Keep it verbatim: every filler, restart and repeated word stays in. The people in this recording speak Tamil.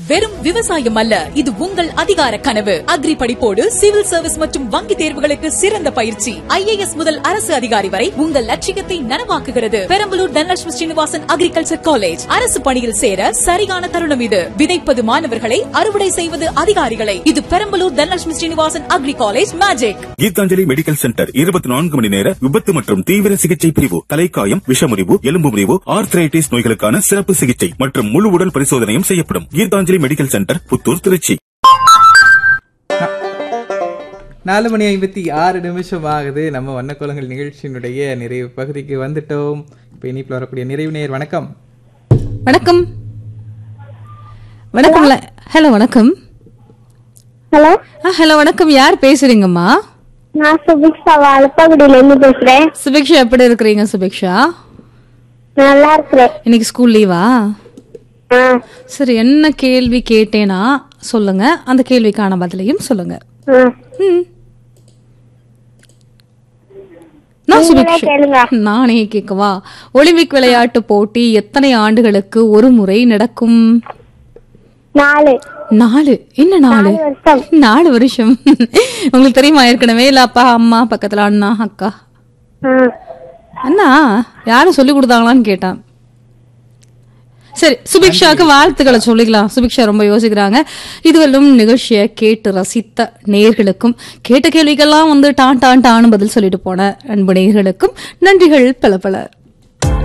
வெறும் விவசாயம் அல்ல, இது உங்கள் அதிகார கனவு. அக்ரி படிப்போடு சிவில் சர்வீஸ் மற்றும் வங்கி தேர்வுகளுக்கு சிறந்த பயிற்சி. ஐ ஏ எஸ் முதல் அரசு அதிகாரி வரை உங்கள் லட்சியத்தை நனவாக்குகிறது. Perambalur Dhanalakshmi Srinivasan agriculture college. அரசு பணியில் சேர சரியான தருணம் இது. விதைப்பது மாணவர்களை, அறுவடை செய்வது அதிகாரிகளை. இது Perambalur Dhanalakshmi Srinivasan agri college magic. Gitanjali medical centre இருபத்தி நான்கு மணி நேர விபத்து மற்றும் தீவிர சிகிச்சை பிரிவு. தலைக்காயம், விஷமுறிவு, எலும்பு முறிவு, ஆர்த்ரைட்டிஸ் நோய்களுக்கான சிறப்பு சிகிச்சை மற்றும் முழு உடல் பரிசோதனையும் செய்யப்படும். Gitanjali medical centre, Puthur, Trichy. நாலு மணி ஐம்பத்தி ஆறு நிமிஷம் ஆகுது. நம்ம வண்ணக்கோலங்கள் நிகழ்ச்சியினுடைய நிறைவு பகுதிக்கு வந்துட்டோம். இப்போ இனிப்பில் வரக்கூடிய நிறைவு நேர். வணக்கம் வணக்கம் வணக்கம் ஹலோ வணக்கம் ஹலோ ஹலோ வணக்கம். யார் பேசுறீங்கம்மா? நான் சுபிக்ஷா வாழப்பாடியில இருந்து பேசுறேன். சுபிக்ஷா, எப்படி இருக்கிறீங்க சுபிக்ஷா? நல்லா இருக்கிறேன். இன்னைக்கு ஸ்கூல் லீவா? சரி, என்ன கேள்வி கேட்டேனா சொல்லுங்க, அந்த கேள்விக்கான பதிலையும் சொல்லுங்க. நான் சுபிக்ஷா, நானே கேட்கவா? ஒலிம்பிக் விளையாட்டு போட்டி எத்தனை ஆண்டுகளுக்கு ஒரு முறை நடக்கும்? நாலு. நாலு? என்ன நாலு? நாலு வருஷம். உங்களுக்கு தெரியுமா ஏற்கனவே? இல்ல அப்பா, அம்மா, பக்கத்துல அண்ணா, அக்கா? அண்ணா யாரும் சொல்லி கொடுத்தாங்களான்னு கேட்டான். சரி, சுபிக்ஷாவுக்கு வாழ்த்துக்களை சொல்லிக்கலாம். சுபிக்ஷா ரொம்ப யோசிக்கிறாங்க. இதுவரையும் நிகழ்ச்சியை கேட்டு ரசித்த நேயர்களுக்கும், கேட்ட கேள்விக்கெல்லாம் வந்து டான் டான் டான்னு பதில் சொல்லிட்டு போன அன்பு நேயர்களுக்கும் நன்றிகள் பல பல.